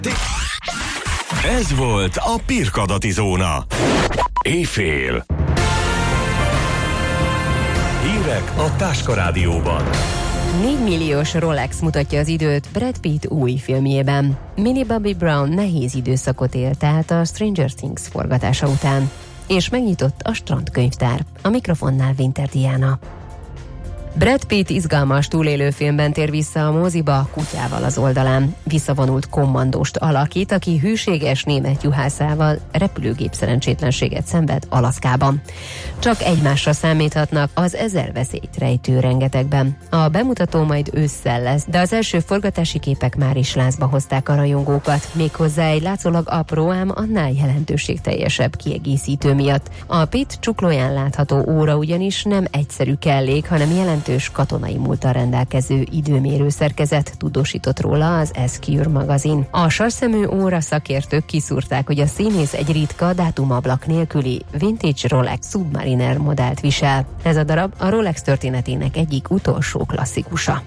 Ez volt a Pirkadati Zóna. Éjfél. Hírek a Táska Rádióban. 4 milliós Rolex mutatja az időt Brad Pitt új filmjében. Millie Bobby Brown nehéz időszakot élt át a Stranger Things forgatása után, és megnyitott a strandkönyvtár. A mikrofonnál Winter Diana. Brad Pitt izgalmas túlélő filmben tér vissza a moziba kutyával az oldalán. Visszavonult kommandóst alakít, aki hűséges német juhászával repülőgép szerencsétlenséget szenved Alaszkában. Csak egymásra számíthatnak az 1000 veszélyt rejtő rengetegben. A bemutató majd ősszel lesz, de az első forgatási képek már is lázba hozták a rajongókat, méghozzá egy látszólag apró, ám annál jelentőségteljesebb kiegészítő miatt. A Pitt csuklóján látható óra ugyanis nem egyszerű kellék, hanem jelentős katonai múlttal rendelkező időmérő szerkezet, tudósított róla az Esquire magazin. A sarszemű óra szakértők kiszúrták, hogy a színész egy ritka, dátumablak nélküli vintage Rolex Submariner modellt visel. Ez a darab a Rolex történetének egyik utolsó klasszikusa.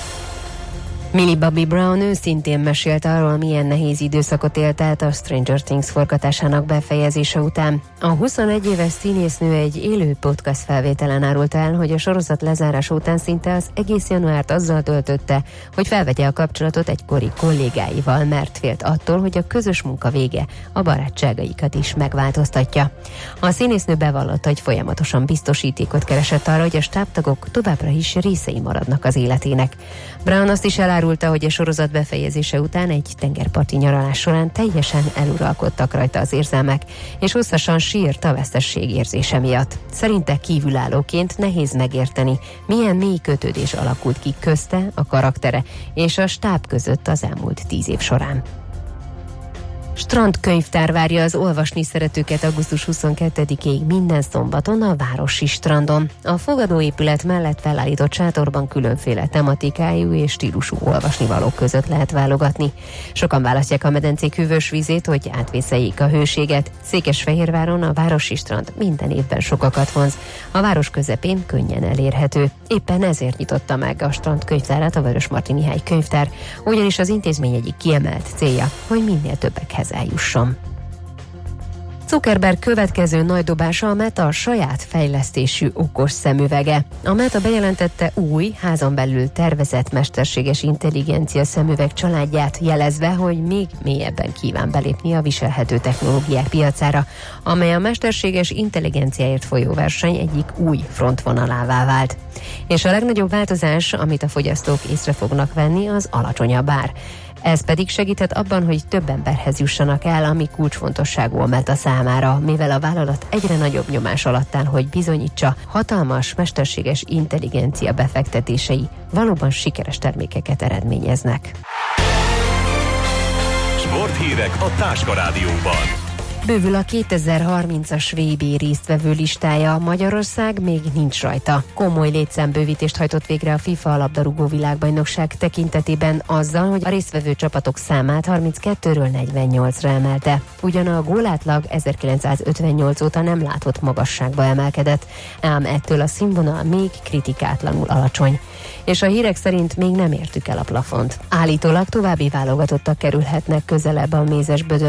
Millie Bobby Brown őszintén mesélt arról, milyen nehéz időszakot élt át a Stranger Things forgatásának befejezése után. A 21 éves színésznő egy élő podcast felvételen árult el, hogy a sorozat lezárása után szinte az egész januárt azzal töltötte, hogy felvegye a kapcsolatot egykori kollégáival, mert félt attól, hogy a közös munka vége a barátságaikat is megváltoztatja. A színésznő bevallotta, hogy folyamatosan biztosítékot keresett arra, hogy a stábtagok továbbra is részei maradnak az életének. Brown azt is elárulta, hogy a sorozat befejezése után egy tengerparti nyaralás során teljesen eluralkodtak rajta az érzelmek, és hosszasan sírt a vesztesség érzése miatt. Szerinte kívülállóként nehéz megérteni, milyen mély kötődés alakult ki közte, a karaktere és a stáb között az elmúlt 10 év során. Strandkönyvtár várja az olvasni szeretőket augusztus 22-ig minden szombaton a városi strandon. A fogadóépület mellett felállított sátorban különféle tematikájú és stílusú olvasnivalók között lehet válogatni. Sokan választják a medencék hűvös vízét, hogy átvészeljék a hőséget. Székesfehérváron a városi strand minden évben sokakat vonz. A város közepén könnyen elérhető. Éppen ezért nyitotta meg a strandkönyvtárat a Vörösmarty Mihály könyvtár, ugyanis az intézmény egyik kiemelt célja, hogy minél többekhez eljusson. Zuckerberg következő nagy dobása a Meta saját fejlesztésű okos szemüvege. A Meta bejelentette új, házon belül tervezett mesterséges intelligencia szemüveg családját, jelezve, hogy még mélyebben kíván belépni a viselhető technológiák piacára, amely a mesterséges intelligenciáért folyó verseny egyik új frontvonalává vált. És a legnagyobb változás, amit a fogyasztók észre fognak venni, az alacsonyabb ár. Ez pedig segíthet abban, hogy több emberhez jussanak el, ami kulcsfontosságú a Meta számára, mivel a vállalat egyre nagyobb nyomás alatt áll, hogy bizonyítsa, hatalmas mesterséges intelligencia befektetései valóban sikeres termékeket eredményeznek. Sporthírek a Táska Rádióban. Bővül a 2030-as VB résztvevő listája, Magyarország még nincs rajta. Komoly létszámbővítést hajtott végre a FIFA labdarúgó világbajnokság tekintetében azzal, hogy a résztvevő csapatok számát 32-ről 48-ra emelte. Ugyan a gólátlag 1958 óta nem látott magasságba emelkedett, ám ettől a színvonal még kritikátlanul alacsony. És a hírek szerint még nem értük el a plafont. Állítólag további válogatottak kerülhetnek közelebb a mézesbödön